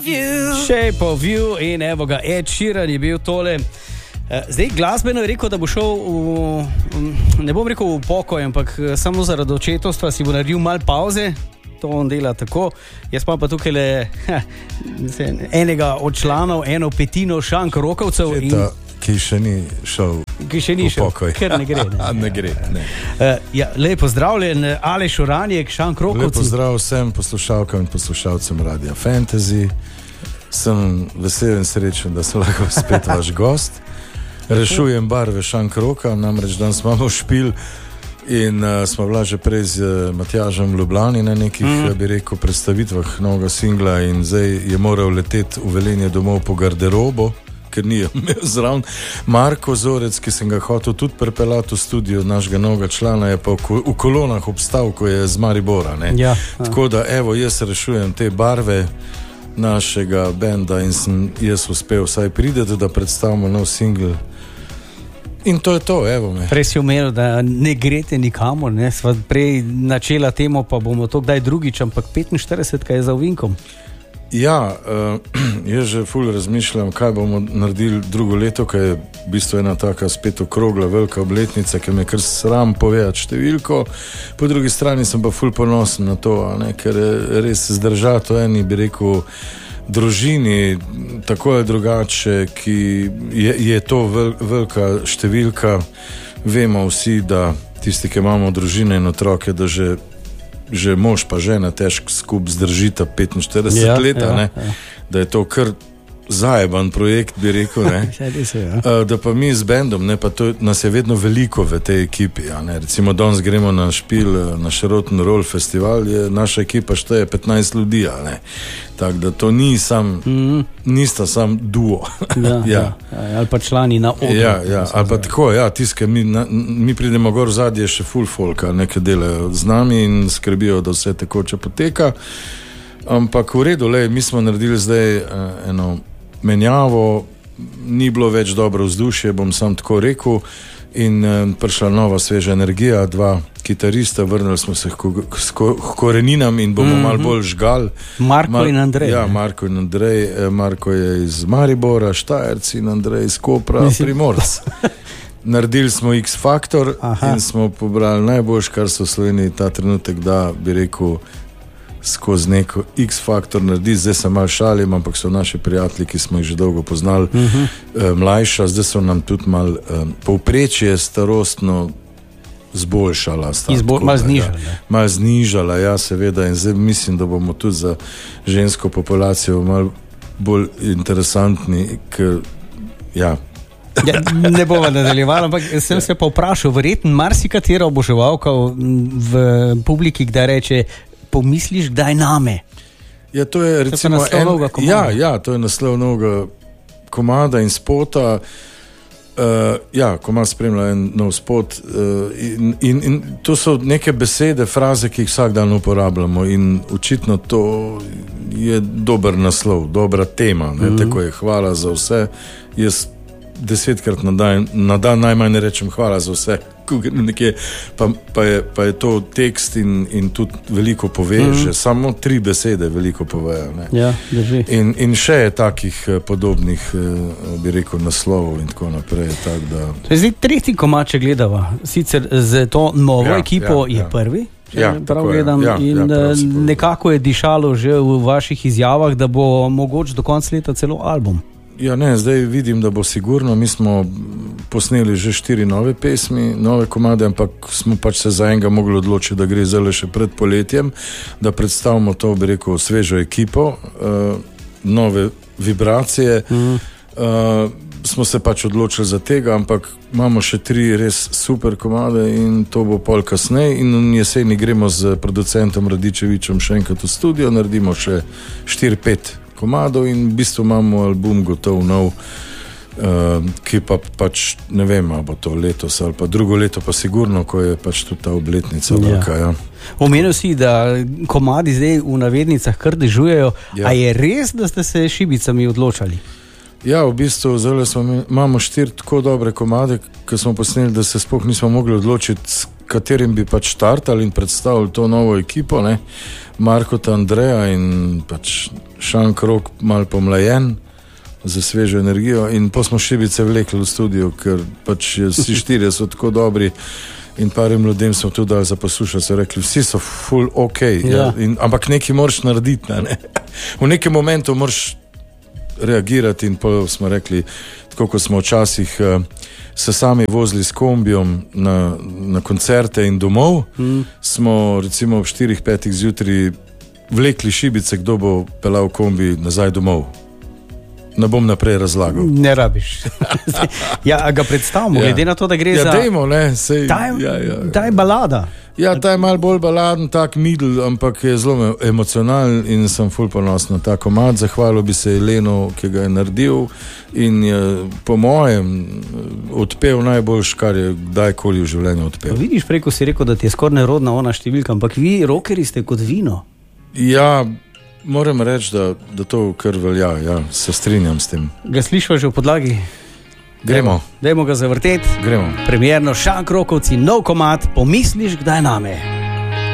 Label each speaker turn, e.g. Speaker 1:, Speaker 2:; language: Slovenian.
Speaker 1: Shape of You in evo ga, Ed Sheeran je bil tole. Zdaj glasbeno je rekel, da bo šel ne bom rekel v pokoj, ampak samo zaradi očetovstva si bo naredil malo pauze. To on dela tako. Jaz pa tukaj le enega od članov, eno petino šank rokovcev.
Speaker 2: Ki še ni šel v pokoj.
Speaker 1: Ker ne gre.
Speaker 2: Ne gre, ne.
Speaker 1: Lepo pozdravljen, Aleš Uranjek, šank rokovcev.
Speaker 2: Lepo pozdrav vsem poslušalkam in poslušalcem Radia Fantasy. Sem vesel in srečen, da sem lahko spet vaš gost. Rešujem barve šank roka, namreč danes imamo špil in smo bila že prej z Matjažem v Ljubljani na nekih, bi rekel, predstavitvah novega singla in zdaj je moral leteti v Velenje domov po garderobo, ker ni imel zraven. Marko Zorec, ki sem ga hotel tudi pripeljati v studio našega novega člana, je pa v kolonah obstal, ko je z Maribora.
Speaker 1: Ja.
Speaker 2: Tako da evo, jaz rešujem te barve našega benda in sem jaz uspel vsaj prideti, da predstavimo nov singl. In to je to, evo me.
Speaker 1: Prej si omenil, da ne grete nikamor, ne? Sva prej načela temo, pa bomo to kdaj drugič, ampak 45 je za ovinkom.
Speaker 2: Ja, jaz že ful razmišljam, kaj bomo naredili drugo leto, kaj je v bistvu ena taka spet okrogla velika obletnica, ki me kar sram povedati številko. Po drugi strani sem pa ful ponosen na to, ker res zdržati to eni, bi rekel, družini, tako je drugače, ki je to velika številka. Vemo vsi, da tisti, ki imamo družine in otroke, da že mož pa žena težko skup zdržita 45 let, da je to kar zajeban projekt, bi rekel, ne? Da pa mi z bendom, ne, pa to, nas je vedno veliko v tej ekipi, ne? Recimo danes gremo na špil, na Rock'n'Roll festival, naša ekipa šteje 15 ljudi, ne? Tako da to nista sam duo.
Speaker 1: Ali pa člani na odru.
Speaker 2: Ali pa tako, tiske, mi pridemo gor zadnje še full folka, nekaj delajo z nami in skrbijo, da vse tekoče poteka. Ampak v redu, mi smo naredili zdaj eno menjavo, ni bilo več dobro vzdušje, bom sam tako rekel, in prišla nova sveža energija, 2 kitarista, vrnili smo se k koreninam in bomo malo bolj žgal.
Speaker 1: Marko in Andrej.
Speaker 2: Ja, Marko in Andrej. Marko je iz Maribora, Štajerc, in Andrej iz Kopra, Primorc. Naredili smo X-Factor in smo pobrali najboljš, kar so v Sloveniji ta trenutek, da bi rekel, skozi neko X-Factor naredi. Zdaj se malo šalim, ampak so naši prijatelji, ki smo jih že dolgo poznali, mlajša, zdaj so nam tudi malo povprečje starostno zboljšala. Malo znižala, ja, seveda, in zdaj mislim, da bomo tudi za žensko populacijo malo bolj interesantni, ker
Speaker 1: ne bova nadaljevala, ampak sem se pa vprašal, verjetno marsikatera oboževalka v publiki, kdaj reče, pomisliš, kdaj name?
Speaker 2: Ja, to je recimo to je naslov novega komada in spota. Komad spremlja en nov spot in to so neke besede, fraze, ki jih vsak dan uporabljamo in očitno to je dober naslov, dobra tema, tako je, hvala za vse. Jaz 10krat na dan najmanj rečem hvala za vse, nekje, pa je to tekst in tudi veliko pove, že samo 3 besede veliko povejo.
Speaker 1: Ja, drži.
Speaker 2: In še je takih podobnih, bi rekel, naslovov in tako naprej. Tak da...
Speaker 1: Zdaj, tretji komad, če gledava, sicer z to novo ekipo je prvi, prav gledam, nekako je dišalo že v vaših izjavah, da bo mogoče do konca leta celo album.
Speaker 2: Ja, ne, zdaj vidim, da bo sigurno. Mi smo posneli že 4 nove pesmi, nove komade, ampak smo pač se za enega mogli odločiti, da gre zdaj še pred poletjem, da predstavimo to, bi rekel, svežo ekipo, nove vibracije. Smo se pač odločili za tega, ampak imamo še 3 res super komade in to bo pol kasneje in v jeseni gremo z producentom Radičevičem še enkrat v studio, naredimo še 4-5 komadov in v bistvu imamo album gotov nov, ki pa pač ne vem, ali bo to letos ali pa drugo leto, pa sigurno, ko je pač tudi ta obletnica velika.
Speaker 1: Omenil si, da komadi zdaj v navednicah kar dežujejo, a je res, da ste se šibicami odločali?
Speaker 2: Ja, v bistvu imamo 4 tako dobre komade, ki smo posneli, da se sploh nismo mogli odločiti, katerim bi pač startali in predstavili to novo ekipo, ne? Markota Andreja in pač Sean Krog mal pomlajen za svežo energijo in pa smo Šibice vlekli v studio, ker pač vsi 4 so tako dobri in parim ljudem smo tudi dali za poslušati, so rekli, vsi so full ok, ampak nekaj moraš narediti, ne? V nekem momentu moraš reagirati in pa smo rekli, tako kot smo včasih se sami vozili s kombijom na koncerte in domov, smo recimo ob 4-5 zjutraj vlekli Šibice, kdo bo pelal kombi nazaj domov. Ne bom naprej razlagal.
Speaker 1: Ne rabiš. Ja, ga predstavimo, glede na to, da gre za...
Speaker 2: Dejmo, ne, sej...
Speaker 1: Ta je balada.
Speaker 2: Ja, ta je malo bolj baladen, tak middle, ampak je zelo emocionalen in sem ful ponosen na ta komad. Zahvalil bi se Elenu, ki ga je naredil in je po mojem odpel najboljš, kar je kdajkoli v življenju odpel.
Speaker 1: Vidiš, preko si rekel, da ti je skoraj nerodna ona številka, ampak vi, rockeri, ste kot vino.
Speaker 2: Ja, moram reči, da to kar velja, ja, se strinjam s tem.
Speaker 1: Ga slišva že v podlagi?
Speaker 2: Gremo.
Speaker 1: Dajmo ga zavrteti.
Speaker 2: Gremo.
Speaker 1: Premierno Sean Krogovci, nov komad, Pomisliš kdaj name.